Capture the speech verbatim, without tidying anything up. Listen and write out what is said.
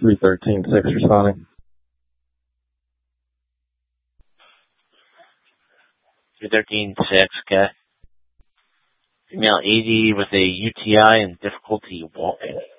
three thirteen six responding. three thirteen six, okay. Female eighty with a U T I and difficulty walking.